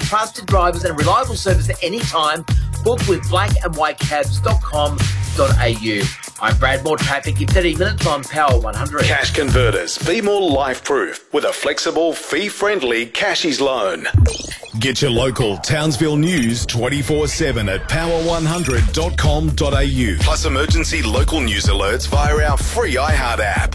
trusted drivers and reliable service at any time. Book with blackandwhitecabs.com.au. I'm Brad. More traffic in 30 minutes on Power 100. Cash Converters. Be more life-proof with a flexible, fee-friendly Cashies loan. Get your local Townsville news 24/7 at power100.com.au. Plus emergency local news alerts via our free iHeart app.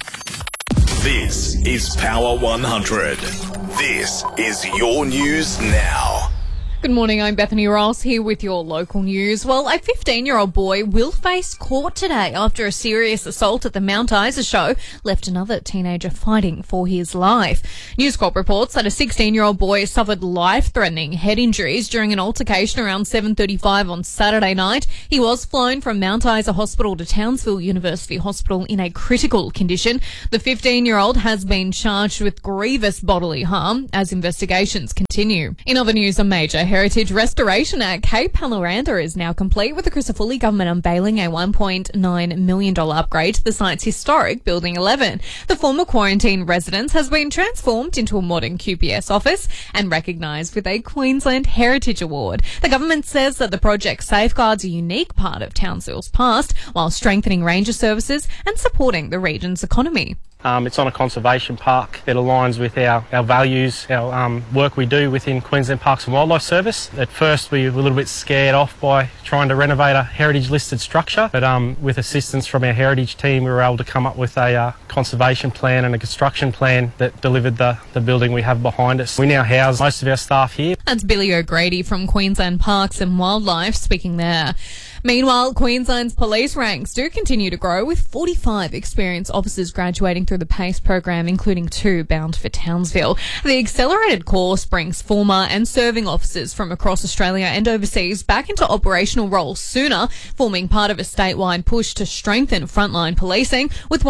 This is Power 100. This is your news now. Good morning, I'm Bethany Ross here with your local news. Well, a 15-year-old boy will face court today after a serious assault at the Mount Isa show left another teenager fighting for his life. News Corp reports that a 16-year-old boy suffered life-threatening head injuries during an altercation around 7:35 on Saturday night. He was flown from Mount Isa Hospital to Townsville University Hospital in a critical condition. The 15-year-old has been charged with grievous bodily harm as investigations continue. In other news, a major heritage restoration at Cape Halorantha is now complete, with the Crisafulli government unveiling a $1.9 million upgrade to the site's historic Building 11. The former quarantine residence has been transformed into a modern QPS office and recognised with a Queensland Heritage Award. The government says that the project safeguards a unique part of Townsville's past while strengthening ranger services and supporting the region's economy. It's on a conservation park. It aligns with our values, our work we do within Queensland Parks and Wildlife Service. At first we were a little bit scared off by trying to renovate a heritage listed structure, but with assistance from our heritage team we were able to come up with a conservation plan and a construction plan that delivered the building we have behind us. We now house most of our staff here. That's Billy O'Grady from Queensland Parks and Wildlife speaking there. Meanwhile, Queensland's police ranks do continue to grow, with 45 experienced officers graduating through the PACE program, including 2 bound for Townsville. The accelerated course brings former and serving officers from across Australia and overseas back into operational roles sooner, forming part of a statewide push to strengthen frontline policing, with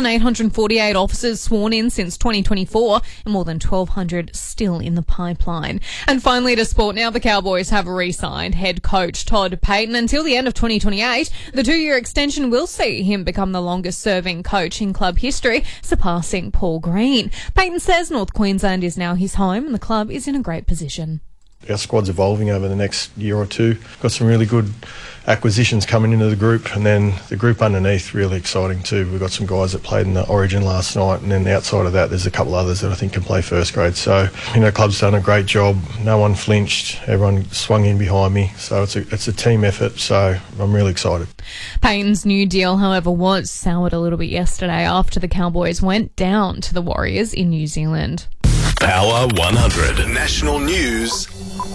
1,848 officers sworn in since 2024 and more than 1,200 still in the pipeline. And finally to sport now, the Cowboys have re-signed head coach Todd Payten until the end of 2028. The 2-year extension will see him become the longest serving coach in club history, surpassing Paul Green. Payten says North Queensland is now his home and the club is in a great position. Our squad's evolving over the next year or two. Got some really good acquisitions coming into the group, and then the group underneath really exciting too. We've got some guys that played in the Origin last night, and then outside of that there's a couple others that I think can play first grade. So, club's done a great job. No one flinched. Everyone swung in behind me. So it's a team effort, so I'm really excited. Payten's new deal, however, was soured a little bit yesterday after the Cowboys went down to the Warriors in New Zealand. Power 100 National News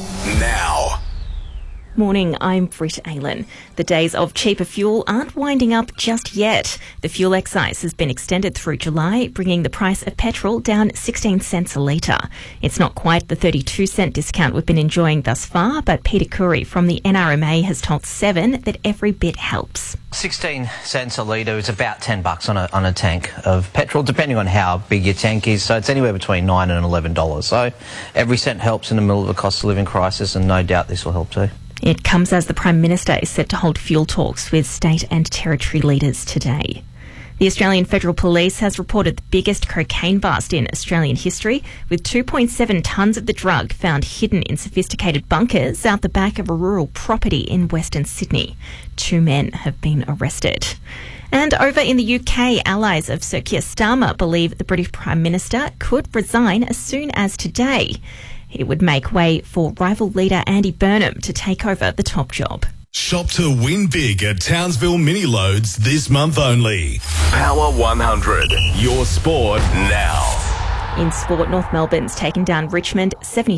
now. Morning, I'm Britt Aylan. The days of cheaper fuel aren't winding up just yet. The fuel excise has been extended through July, bringing the price of petrol down 16 cents a litre. It's not quite the 32-cent discount we've been enjoying thus far, but Peter Curry from the NRMA has told Seven that every bit helps. 16 cents a litre is about $10 on a tank of petrol, depending on how big your tank is. So it's anywhere between $9 and $11. So every cent helps in the middle of a cost of living crisis, and no doubt this will help too. It comes as the Prime Minister is set to hold fuel talks with state and territory leaders today. The Australian Federal Police has reported the biggest cocaine bust in Australian history, with 2.7 tonnes of the drug found hidden in sophisticated bunkers out the back of a rural property in Western Sydney. 2 men have been arrested. And over in the UK, allies of Sir Keir Starmer believe the British Prime Minister could resign as soon as today. It would make way for rival leader Andy Burnham to take over the top job. Shop to win big at Townsville Mini Loads this month only. Power 100. Your sport now. In sport, North Melbourne's taken down Richmond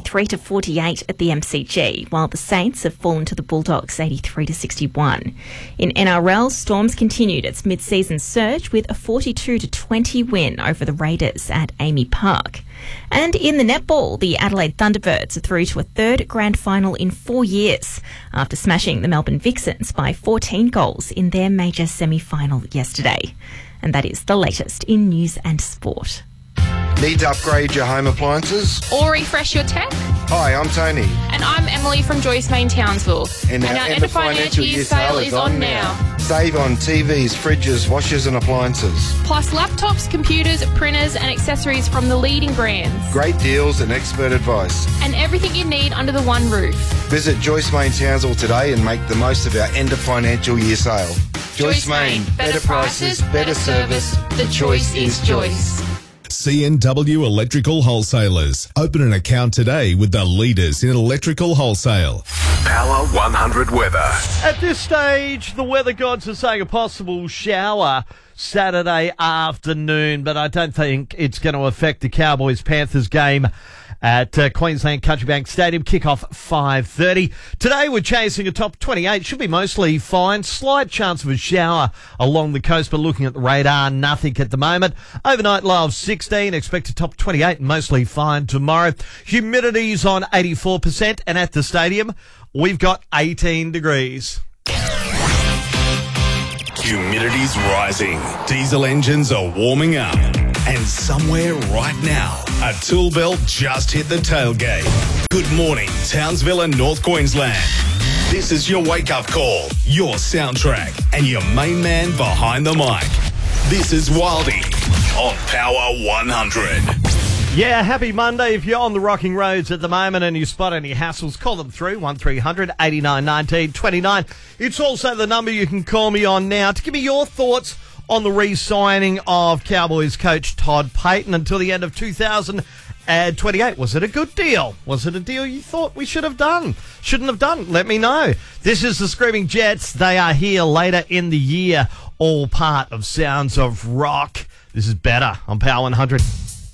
73-48 at the MCG, while the Saints have fallen to the Bulldogs 83-61. In NRL, Storms continued its mid-season surge with a 42-20 win over the Raiders at Amy Park. And in the netball, the Adelaide Thunderbirds are through to a third grand final in 4 years after smashing the Melbourne Vixens by 14 goals in their major semi-final yesterday. And that is the latest in news and sport. Need to upgrade your home appliances? Or refresh your tech? Hi, I'm Tony. And I'm Emily from Joyce Main Townsville. And our end of financial year sale is on now. Save on TVs, fridges, washers and appliances. Plus laptops, computers, printers and accessories from the leading brands. Great deals and expert advice. And everything you need under the one roof. Visit Joyce Main Townsville today and make the most of our end of financial year sale. Joyce Main. Better prices, better service. The choice is Joyce. CNW Electrical Wholesalers. Open an account today with the leaders in electrical wholesale. Power 100 weather. At this stage, the weather gods are saying a possible shower Saturday afternoon, but I don't think it's going to affect the Cowboys-Panthers game at Queensland Country Bank Stadium. Kickoff 5:30. Today we're chasing a top 28. Should be mostly fine. Slight chance of a shower along the coast, but looking at the radar, nothing at the moment. Overnight low of 16. Expect a top 28. Mostly fine tomorrow. Humidity's on 84%, and at the stadium we've got 18 degrees. Humidity's rising. Diesel engines are warming up. And somewhere right now, a tool belt just hit the tailgate. Good morning, Townsville and North Queensland. This is your wake-up call, your soundtrack, and your main man behind the mic. This is Wildy on Power 100. Yeah, happy Monday. If you're on the rocking roads at the moment and you spot any hassles, call them through, 1300 89 19 29. It's also the number you can call me on now to give me your thoughts on the re-signing of Cowboys coach Todd Payten until the end of 2028. Was it a good deal? Was it a deal you thought we should have done? Shouldn't have done? Let me know. This is the Screaming Jets. They are here later in the year, all part of Sounds of Rock. This is Better on Power 100.